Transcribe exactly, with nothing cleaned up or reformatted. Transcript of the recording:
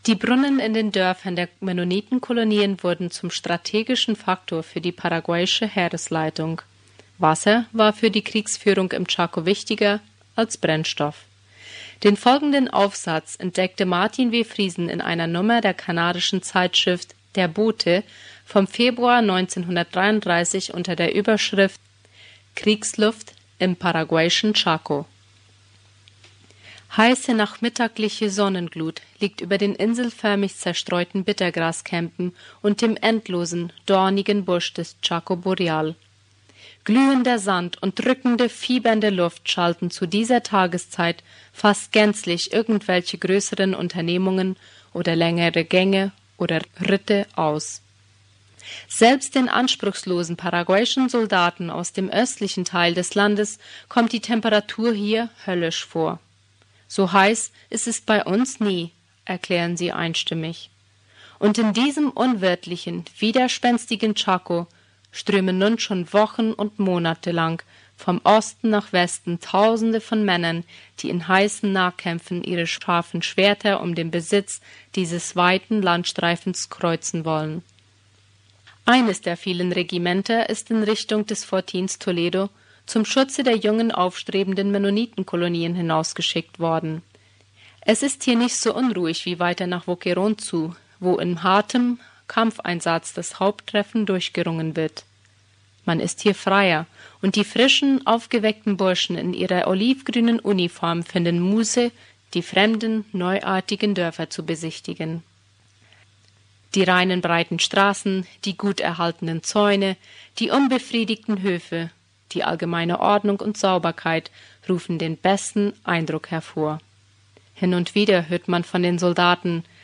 Die Brunnen in den Dörfern der Mennonitenkolonien wurden zum strategischen Faktor für die paraguayische Heeresleitung. Wasser war für die Kriegsführung im Chaco wichtiger als Brennstoff. Den folgenden Aufsatz entdeckte Martin W. Friesen in einer Nummer der kanadischen Zeitschrift Der Bote vom Februar neunzehnhundertdreiunddreißig unter der Überschrift Kriegsluft im paraguayischen Chaco. Heiße nachmittagliche Sonnenglut liegt über den inselförmig zerstreuten Bittergraskämpen und dem endlosen, dornigen Busch des Chaco Boreal. Glühender Sand und drückende, fiebernde Luft schalten zu dieser Tageszeit fast gänzlich irgendwelche größeren Unternehmungen oder längere Gänge oder Ritte aus. Selbst den anspruchslosen paraguayischen Soldaten aus dem östlichen Teil des Landes kommt die Temperatur hier höllisch vor. So heiß ist es bei uns nie, erklären sie einstimmig. Und in diesem unwirtlichen, widerspenstigen Chaco strömen nun schon Wochen und Monate lang vom Osten nach Westen Tausende von Männern, die in heißen Nahkämpfen ihre scharfen Schwerter um den Besitz dieses weiten Landstreifens kreuzen wollen. Eines der vielen Regimenter ist in Richtung des Fortins Toledo zum Schutze der jungen aufstrebenden Mennonitenkolonien hinausgeschickt worden. Es ist hier nicht so unruhig wie weiter nach Boquerón zu, wo in hartem Kampfeinsatz das Haupttreffen durchgerungen wird. Man ist hier freier, und die frischen, aufgeweckten Burschen in ihrer olivgrünen Uniform finden Muße, die fremden, neuartigen Dörfer zu besichtigen. Die reinen, breiten Straßen, die gut erhaltenen Zäune, die unbefriedigten Höfe, die allgemeine Ordnung und Sauberkeit rufen den besten Eindruck hervor. Hin und wieder hört man von den Soldaten: